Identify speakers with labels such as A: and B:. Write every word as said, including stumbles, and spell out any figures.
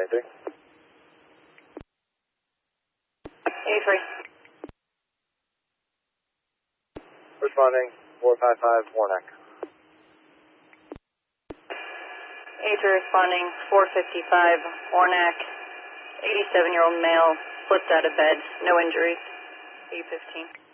A: eighty-three.
B: eighty-three.
A: Responding, four five five, Warnack.
B: eighty-three responding, four fifty-five, Warnack. eighty-seven-year-old male, flipped out of bed, no injuries. eight fifteen.